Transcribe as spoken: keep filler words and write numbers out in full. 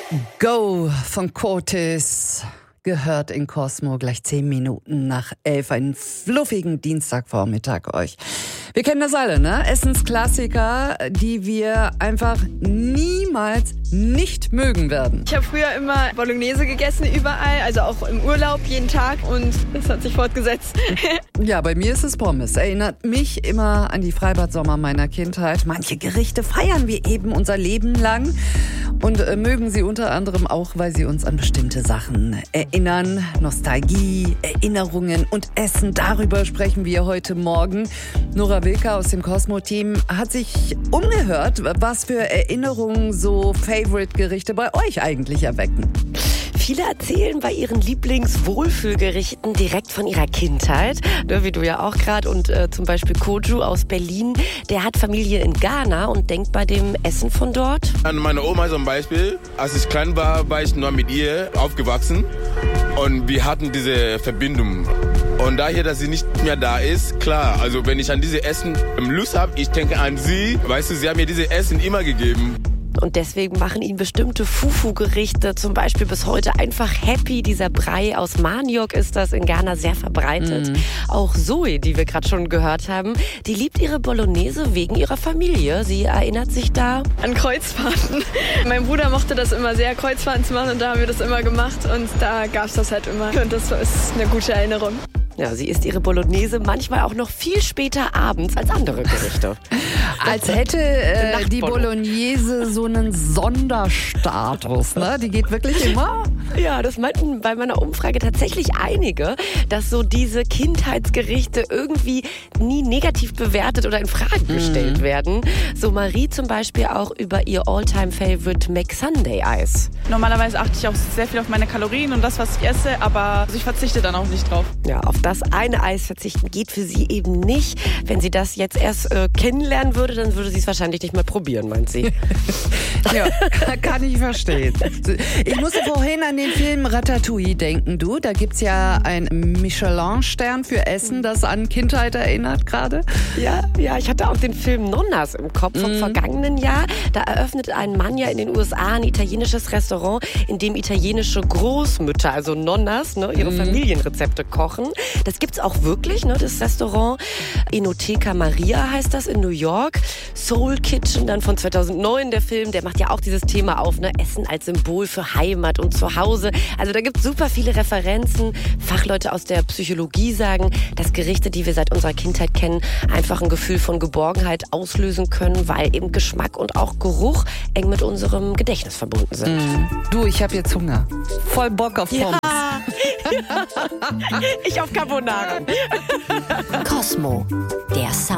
Go von Curtis gehört in Cosmo gleich zehn Minuten nach elf. Einen fluffigen Dienstagvormittag euch. Wir kennen das alle, ne? Essensklassiker, die wir einfach niemals nicht mögen werden. Ich habe früher immer Bolognese gegessen, überall, also auch im Urlaub, jeden Tag, und das hat sich fortgesetzt. Ja, bei mir ist es Pommes. Erinnert mich immer an die Freibad-Sommer meiner Kindheit. Manche Gerichte feiern wir eben unser Leben lang und äh, mögen sie unter anderem auch, weil sie uns an bestimmte Sachen erinnern. Nostalgie, Erinnerungen und Essen, darüber sprechen wir heute Morgen. Nora Wilka aus dem Cosmo-Team hat sich umgehört, was für Erinnerungen so Favorite-Gerichte bei euch eigentlich erwecken. Viele erzählen bei ihren Lieblingswohlfühlgerichten direkt von ihrer Kindheit, ne, wie du ja auch gerade. Und äh, zum Beispiel Koju aus Berlin, der hat Familie in Ghana und denkt bei dem Essen von dort. An meine Oma zum Beispiel, als ich klein war, war ich nur mit ihr aufgewachsen und wir hatten diese Verbindung. Und daher, dass sie nicht mehr da ist, klar, also wenn ich an diese Essen Lust habe, ich denke an sie, weißt du, sie haben mir diese Essen immer gegeben. Und deswegen machen ihn bestimmte Fufu-Gerichte zum Beispiel bis heute einfach happy. Dieser Brei aus Maniok ist das in Ghana sehr verbreitet. Mm. Auch Zoe, die wir gerade schon gehört haben, die liebt ihre Bolognese wegen ihrer Familie. Sie erinnert sich da an Kreuzfahrten. Mein Bruder mochte das immer sehr, Kreuzfahrten zu machen, und da haben wir das immer gemacht und da gab es das halt immer. Und das ist eine gute Erinnerung. Ja, sie isst ihre Bolognese manchmal auch noch viel später abends als andere Gerichte. Als hätte äh, die Bolognese so einen Sonderstatus, ne? Die geht wirklich immer. Ja, das meinten bei meiner Umfrage tatsächlich einige, dass so diese Kindheitsgerichte irgendwie nie negativ bewertet oder in Frage gestellt mm. werden. So Marie zum Beispiel auch über ihr All-Time-Favorite McSunday-Eis. Normalerweise achte ich auch sehr viel auf meine Kalorien und das, was ich esse, aber ich verzichte dann auch nicht drauf. Ja, auf das eine Eis verzichten geht für sie eben nicht. Wenn sie das jetzt erst äh, kennenlernen würde, dann würde sie es wahrscheinlich nicht mal probieren, meint sie. Ja, kann ich verstehen. Ich musste vorhin an den Film Ratatouille denken, du. Da gibt's ja einen Michelin-Stern für Essen, das an Kindheit erinnert gerade. Ja, ja, ich hatte auch den Film Nonnas im Kopf vom mm. vergangenen Jahr. Da eröffnet ein Mann ja in den U S A ein italienisches Restaurant, in dem italienische Großmütter, also Nonnas, ne, ihre mm. Familienrezepte kochen. Das gibt's auch wirklich, ne, das Restaurant. Enoteca Maria heißt das in New York. Soul Kitchen, dann von zweitausendneun der Film, der macht ja auch dieses Thema auf, ne, Essen als Symbol für Heimat und Zuhause. Also da gibt's super viele Referenzen. Fachleute aus der Psychologie sagen, dass Gerichte, die wir seit unserer Kindheit kennen, einfach ein Gefühl von Geborgenheit auslösen können, weil eben Geschmack und auch Geruch eng mit unserem Gedächtnis verbunden sind. Mm. Du, ich habe jetzt Hunger. Voll Bock auf Pommes. Ja. Ich auf Carbonara. Cosmo, der Sound.